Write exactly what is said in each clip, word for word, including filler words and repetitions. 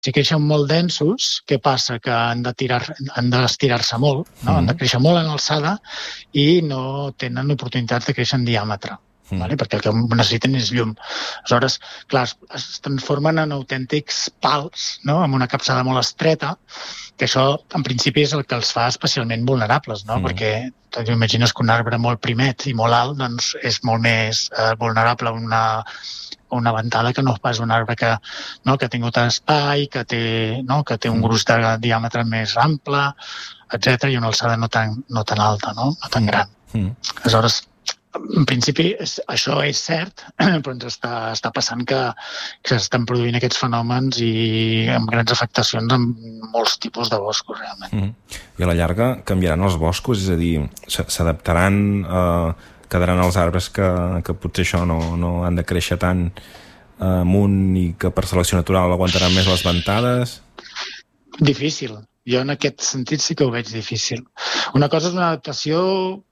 si creixen molt densos, què passa? Que han de tirar, han d'estirar-se molt, no? Mm. Han de créixer molt en alçada i no tenen oportunitat de créixer en diàmetre. Mm. Vale? Perquè el que necessiten és llum. Aleshores, clar, es, es transformen en autèntics pals, no? Amb una capçada molt estreta, que això, en principi, és el que els fa especialment vulnerables, no? Mm. Perquè t'imagines que un arbre molt primet i molt alt doncs, és molt més eh, vulnerable a una, una ventada que no pas un arbre que, no? Que ha tingut espai, que té, no? Que té un gruix de diàmetre més ample, etcètera, i una alçada no tan, no tan alta, no? No tan gran. Mm. Aleshores, en principi, això és cert, però ens està, està passant que, que s'estan produint aquests fenòmens i amb grans afectacions en molts tipus de boscos, realment. Mm. I a la llarga canviaran els boscos? És a dir, s'adaptaran, eh, quedaran els arbres que, que potser això no, no han de créixer tant eh, amunt i que per selecció natural aguantaran més les ventades? Difícil. Jo en aquest sentit sí que ho veig difícil. Una cosa és una adaptació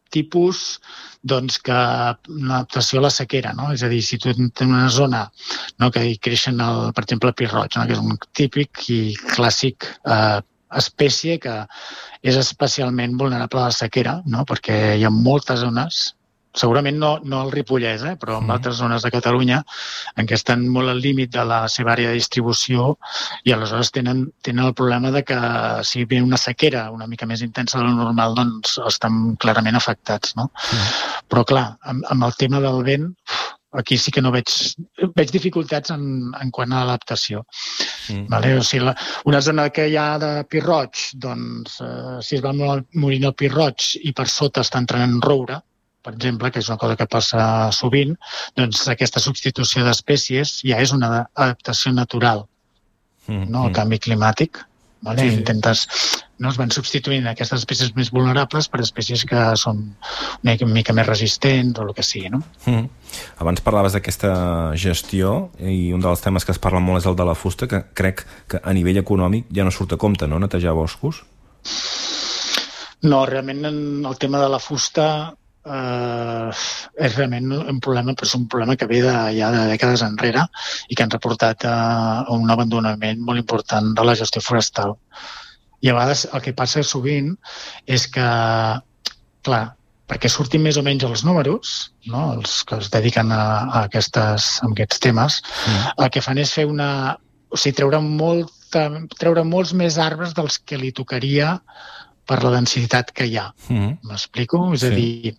tipus doncs, que una adaptació a la sequera, no? És a dir, si tu tens una zona, no, que hi creixen, el, per exemple, el pi roig, no? Que és un típic i clàssic eh, espècie que és especialment vulnerable a la sequera, no? Perquè hi ha moltes zones, segurament no, no al Ripollès, eh? Però en mm. altres zones de Catalunya en què estan molt al límit de la seva àrea de distribució i aleshores tenen, tenen el problema de que si ve una sequera una mica més intensa de lo normal, doncs estan clarament afectats, no? Mm. Però clar, amb, amb el tema del vent, aquí sí que no veig, veig dificultats en, en quant a l'adaptació. Mm. Vale? O sigui, la, una zona que hi ha de pi roig, doncs eh, si es va morint el pi roig i per sota està entrant en roure, per exemple, que és una cosa que passa sovint, doncs aquesta substitució d'espècies ja és una adaptació natural, mm, no? Al canvi climàtic. Vale? Sí, sí. Intentes, no? Es van substituint aquestes espècies més vulnerables per espècies que són una mica més resistents o el que sigui, no? Mm. Abans parlaves d'aquesta gestió i un dels temes que es parla molt és el de la fusta, que crec que a nivell econòmic ja no surt a compte, no?, netejar boscos? No, realment el tema de la fusta Uh, és realment un problema, però és un problema que ve de, ja de dècades enrere i que ens ha portat a, a un abandonament molt important de la gestió forestal. I a vegades el que passa sovint és que, clar, perquè surtin més o menys els números, no? Els que es dediquen a, a, aquestes, a aquests temes, mm. el que fan és fer una... O sigui, treure, molta, treure molts més arbres dels que li tocaria per la densitat que hi ha. M'explico? Mm. És a dir,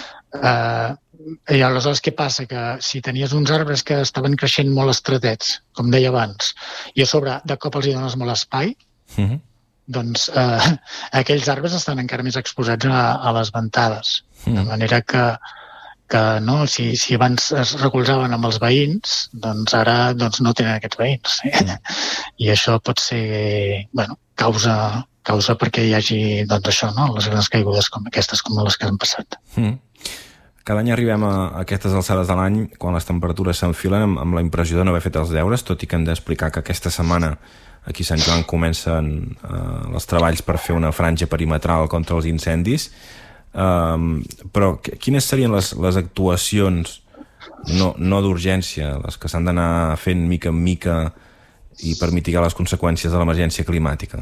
eh, i aleshores què passa? Que si tenies uns arbres que estaven creixent molt estretets, com deia abans, i a sobre de cop els hi dones molt espai, mm. doncs eh, aquells arbres estan encara més exposats a, a les ventades. Mm. De manera que, que no, si, si abans es recolzaven amb els veïns, doncs ara doncs, no tenen aquests veïns. Eh? Mm. I això pot ser, bueno, causa... causa perquè hi hagi, doncs això, no? Les grans caigudes com aquestes, com les que han passat. Mm. Cada any arribem a aquestes alçades de l'any, quan les temperatures s'enfilen, amb, amb la impressió de no haver fet els deures, tot i que hem d'explicar que aquesta setmana aquí a Sant Joan comencen eh, els treballs per fer una franja perimetral contra els incendis. Um, però quines serien les, les actuacions, no, no d'urgència, les que s'han d'anar fent mica en mica i per mitigar les conseqüències de l'emergència climàtica?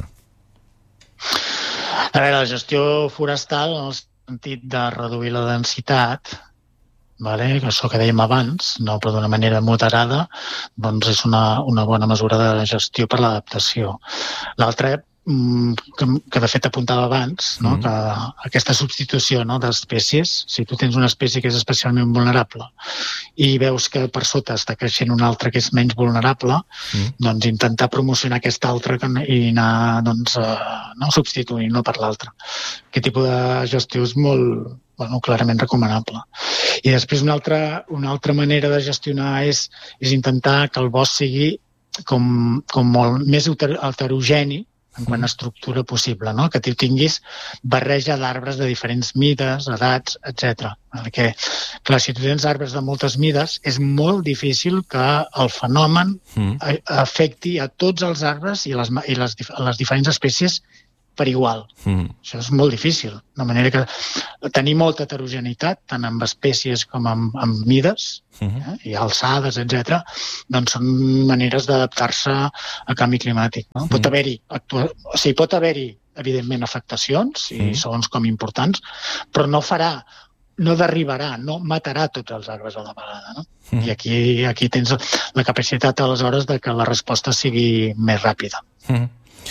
A veure, la gestió forestal, en el sentit de reduir la densitat, vale? Això que dèiem abans, no, però d'una manera moderada, doncs és una, una bona mesura de gestió per l'adaptació. L'altra, que, que de fet apuntava abans, no? Mm. Que aquesta substitució, no, d'espècies, si tu tens una espècie que és especialment vulnerable i veus que per sota està creixent una altra que és menys vulnerable, mm. doncs intentar promocionar aquesta altra i anar doncs, uh, no, substituint-la per l'altra. Aquest tipus de gestió és molt, bueno, clarament recomanable. I després una altra, una altra manera de gestionar és, és intentar que el bosc sigui com, com molt més heterogeni en quant a estructura possible, no? Que tu tinguis barreja d'arbres de diferents mides, edats, etcètera. Perquè, clar, si tu tens arbres de moltes mides, és molt difícil que el fenomen mm. afecti a tots els arbres i les, i les, les diferents espècies per igual. Mm. Això és molt difícil. De manera que tenir molta heterogeneïtat, tant amb espècies com amb, amb mides, mm-hmm. eh, i alçades, etcètera, doncs són maneres d'adaptar-se al canvi climàtic. No? Mm. Pot haver-hi, actua... o sigui, pot haver-hi, evidentment, afectacions, i mm. segons com importants, però no farà, no derribarà, no matarà tots els arbres a la vegada. No? Mm. I aquí, aquí tens la capacitat, aleshores, de que la resposta sigui més ràpida. Mm.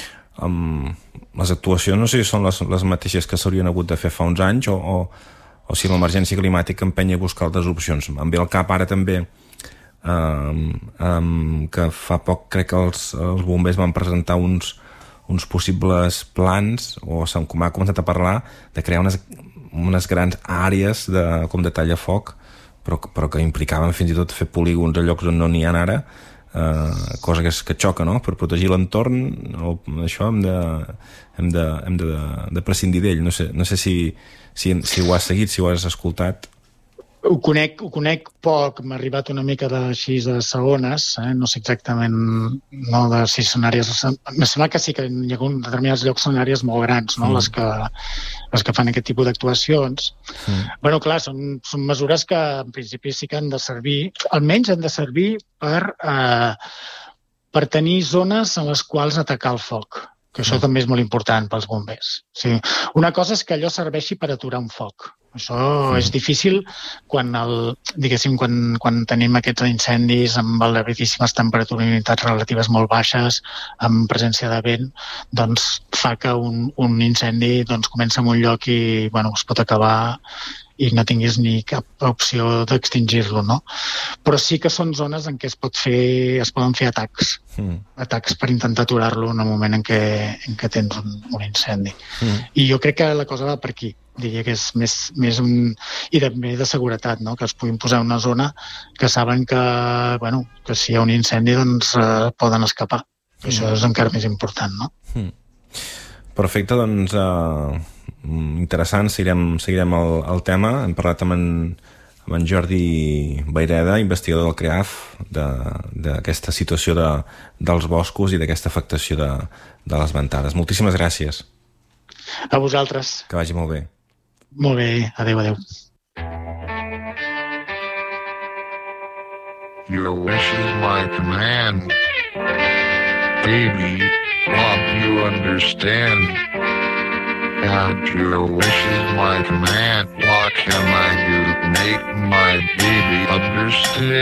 Um, les actuacions no sé si són les, les mateixes que s'haurien hagut de fer fa uns anys o, o, o si l'emergència climàtica empenya a buscar altres opcions. Em ve al cap ara també um, um, que fa poc crec que els, els bombers van presentar uns, uns possibles plans, o s'ha començat a parlar de crear unes, unes grans àrees de, com de tallafoc, però, però que implicaven fins i tot fer polígons a llocs on no n'hi ha ara. Uh, cosa que, és, que xoca, no? Per protegir l'entorn, això hem de, hem de, hem de, de prescindir d'ell. No sé, no sé si, si, si ho has seguit, si ho has escoltat. Ho conec, ho conec poc, m'ha arribat una mica de així de segones, eh? No sé exactament, no de si són àrees... Em sembla que sí que hi ha determinats llocs són àrees molt grans, no? Mm. les, que, les que fan aquest tipus d'actuacions. Mm. Bueno, clar, són, són mesures que en principi sí que han de servir, almenys han de servir per, eh, per tenir zones en les quals atacar el foc, que això mm. també és molt important pels bombers. Sí. Una cosa és que allò serveixi per aturar un foc. Això mm. és difícil quan, el, diguéssim, quan, quan tenim aquests incendis amb elevadíssimes temperatures i unitats relatives molt baixes, amb presència de vent, doncs fa que un, un incendi doncs, comença en un lloc i bueno, es pot acabar i no tinguis ni cap opció d'extingir-lo, no? Però sí que són zones en què es, pot fer, es poden fer atacs, mm. atacs per intentar aturar-lo en el moment en què, en què tens un, un incendi. Mm. I jo crec que la cosa va per aquí. Diria que és més, més un... i també de seguretat, no? Que es puguin posar en una zona que saben que, bueno, que si hi ha un incendi doncs eh, poden escapar. I això és encara més important, no? Mm. Perfecte, doncs uh, interessant, seguirem, seguirem el, el tema. Hem parlat amb en, amb en Jordi Vayreda, investigador del CREAF, d'aquesta situació de, dels boscos i d'aquesta afectació de, de les ventades. Moltíssimes gràcies. A vosaltres. Que vagi molt bé. Molt bé, adeu, adeu. Your wish is my command. Baby, won't you understand? And your wish is my command. What can I do to make my baby understand?